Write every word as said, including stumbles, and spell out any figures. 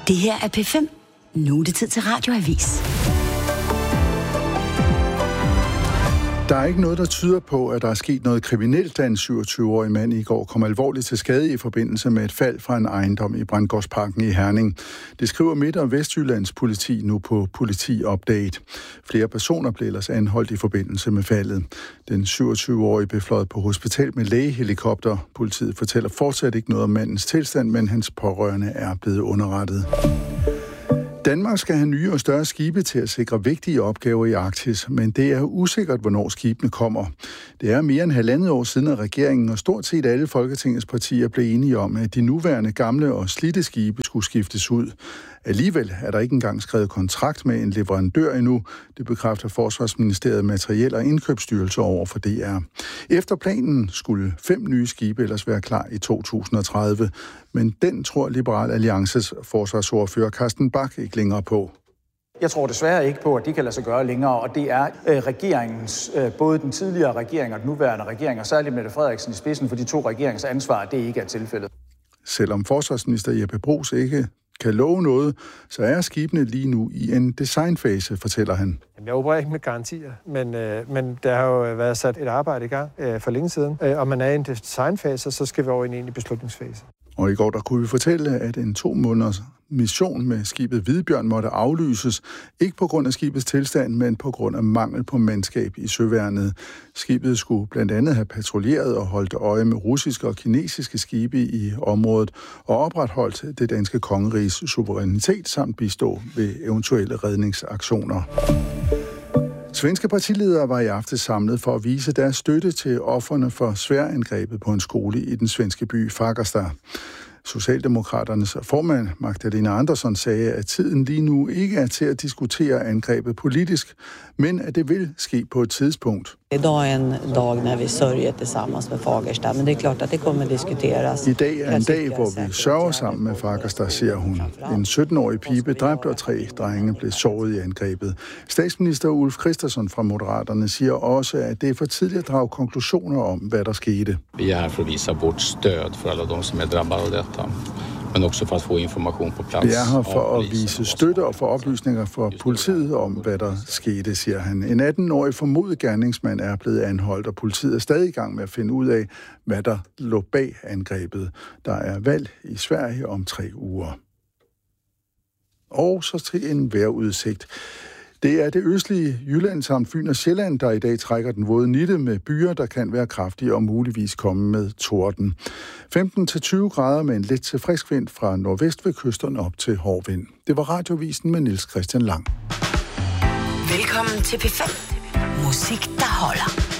Det her er P fem. Nu er det tid til Radioavis. Der er ikke noget, der tyder på, at der er sket noget kriminelt, da en syvogtyve-årig mand i går kom alvorligt til skade i forbindelse med et fald fra en ejendom i Brandgårdsparken i Herning. Det skriver Midt- og Vestjyllands politi nu på Politi Update. Flere personer blev ellers anholdt i forbindelse med faldet. Den syvogtyve-årige blev fløjet på hospital med lægehelikopter. Politiet fortæller fortsat ikke noget om mandens tilstand, men hans pårørende er blevet underrettet. Danmark skal have nye og større skibe til at sikre vigtige opgaver i Arktis, men det er usikkert, hvornår skibene kommer. Det er mere end halvandet år siden, at regeringen og stort set alle Folketingets partier blev enige om, at de nuværende gamle og slidte skibe skulle skiftes ud. Alligevel er der ikke engang skrevet kontrakt med en leverandør endnu. Det bekræfter Forsvarsministeriet Materiel- og Indkøbsstyrelse over for D R. Efter planen skulle fem nye skibe ellers være klar i to tusind og tredive, men den tror Liberal Alliances forsvarsordfører Carsten Bach ikke længere på. Jeg tror desværre ikke på, at det kan lade sig gøre længere, og det er øh, regeringens, øh, både den tidligere regering og den nuværende regering, og særligt Mette Frederiksen i spidsen for de to regerings ansvar, at det ikke er tilfældet. Selvom forsvarsminister Jeppe Bruus ikke kan love noget, så er skibene lige nu i en designfase, fortæller han. Jeg opererer ikke med garantier, men, øh, men der har jo været sat et arbejde i gang øh, for længe siden, øh, og man er i en designfase, så skal vi over i en egentlig beslutningsfase. Og i går der kunne vi fortælle, at en to måneders mission med skibet Hvidbjørn måtte aflyses, ikke på grund af skibets tilstand, men på grund af mangel på mandskab i søværnet. Skibet skulle blandt andet have patruljeret og holdt øje med russiske og kinesiske skibe i området og opretholdt det danske kongeriges suverænitet samt bistå ved eventuelle redningsaktioner. Svenske partiledere var i aften samlet for at vise deres støtte til ofrene for sværangrebet på en skole i den svenske by Fagersta. Socialdemokraternes formand Magdalena Andersson sagde, at tiden lige nu ikke er til at diskutere angrebet politisk, men at det vil ske på et tidspunkt. I dag er en dag, når vi sørger tillsammans med Fagersta, men det er klart, at det kommer diskuteres. I dag er en dag, hvor vi sørger sammen med Fagersta, siger hun. En sytten-årig pige blev dræbt, og tre drenge blev såret i angrebet. Statsminister Ulf Kristersson fra Moderaterne siger også, at det er for tidligt at drage konklusioner om, hvad der skete. Vi er her for at vise vort stöd for alle dem, som er drabbet af dette, men også for at få information på plads. Vi er her for at vise støtte og få oplysninger fra politiet om, hvad der skete, siger han. En atten-årig formodet gerningsmand er blevet anholdt, og politiet er stadig i gang med at finde ud af, hvad der lå bag angrebet. Der er valg i Sverige om tre uger. Og så til en vejrudsigt. Det er det østlige Jylland samt Fyn og Sjælland, der i dag trækker den våde nitte med byer, der kan være kraftige og muligvis komme med torden. femten til tyve grader med en let til frisk vind fra nordvest ved kysterne op til hård vind. Det var Radiovisen med Niels Christian Lang. Velkommen til P fem. Musik, der holder.